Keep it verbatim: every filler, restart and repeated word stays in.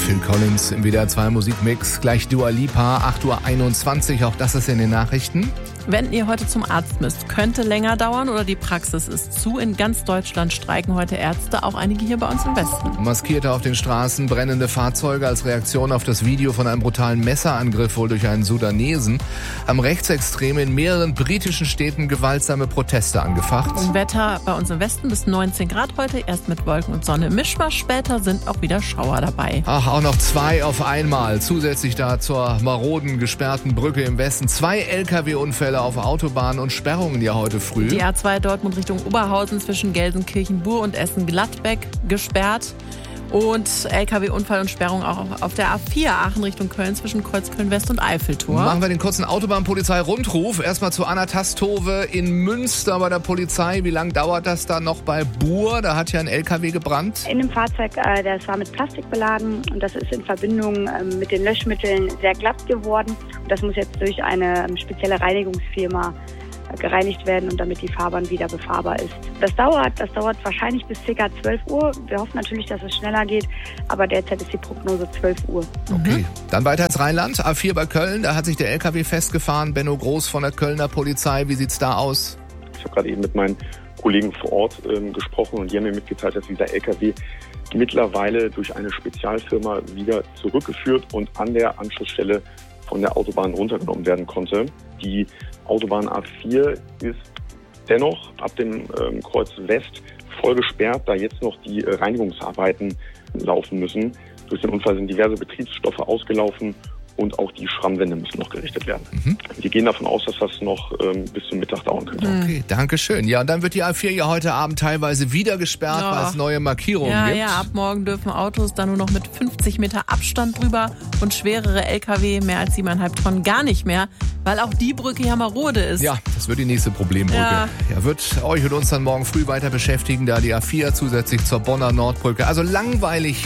Phil Collins im W D R zwei Musikmix. Gleich Dua Lipa, acht Uhr einundzwanzig. Auch das ist in den Nachrichten. Wenn ihr heute zum Arzt müsst, könnte länger dauern oder die Praxis ist zu. In ganz Deutschland streiken heute Ärzte, auch einige hier bei uns im Westen. Maskierte auf den Straßen, brennende Fahrzeuge als Reaktion auf das Video von einem brutalen Messerangriff wohl durch einen Sudanesen. Haben Rechtsextreme in mehreren britischen Städten gewaltsame Proteste angefacht. Und Wetter bei uns im Westen bis neunzehn Grad heute, erst mit Wolken und Sonne. Mischmasch, später sind auch wieder Schauer dabei. Ach, auch noch zwei auf einmal. Zusätzlich da zur maroden, gesperrten Brücke im Westen. Zwei L K W-Unfälle auf Autobahnen und Sperrungen ja heute früh. Die A zwei Dortmund Richtung Oberhausen zwischen Gelsenkirchen-Bur und Essen-Gladbeck gesperrt. Und L K W-Unfall und Sperrung auch auf der A vier Aachen Richtung Köln zwischen Kreuzköln-West und Eiffeltor. Machen wir den kurzen Autobahnpolizei-Rundruf. Erstmal zu Anna Tastove in Münster bei der Polizei. Wie lange dauert das da noch bei Bur? Da hat ja ein L K W gebrannt. In dem Fahrzeug, äh, das war mit Plastik beladen und das ist in Verbindung äh, mit den Löschmitteln sehr glatt geworden. Und das muss jetzt durch eine ähm, spezielle Reinigungsfirma gereinigt werden und damit die Fahrbahn wieder befahrbar ist. Das dauert, das dauert wahrscheinlich bis ca. zwölf Uhr. Wir hoffen natürlich, dass es schneller geht, aber derzeit ist die Prognose zwölf Uhr. Okay, mhm. Dann weiter ins Rheinland, A vier bei Köln, da hat sich der L K W festgefahren. Benno Groß von der Kölner Polizei, wie sieht's da aus? Ich habe gerade eben mit meinen Kollegen vor Ort ähm, gesprochen und die haben mir mitgeteilt, dass dieser L K W mittlerweile durch eine Spezialfirma wieder zurückgeführt und an der Anschlussstelle von der Autobahn runtergenommen werden konnte. Die Autobahn A vier ist dennoch ab dem ähm, Kreuz West voll gesperrt, da jetzt noch die äh, Reinigungsarbeiten laufen müssen. Durch den Unfall sind diverse Betriebsstoffe ausgelaufen und auch die Schrammwände müssen noch gerichtet werden. Mhm. Wir gehen davon aus, dass das noch ähm, bis zum Mittag dauern könnte. Okay, danke schön. Ja, und dann wird die A vier ja heute Abend teilweise wieder gesperrt, ja, weil es neue Markierungen ja, gibt. Ja, ab morgen dürfen Autos dann nur noch mit fünfzig Meter Abstand drüber und schwerere L K W mehr als siebeneinhalb Tonnen gar nicht mehr, weil auch die Brücke ja marode ist. Ja, das wird die nächste Problembrücke. Ja. ja, wird euch und uns dann morgen früh weiter beschäftigen, da die A vier zusätzlich zur Bonner Nordbrücke. Also langweilig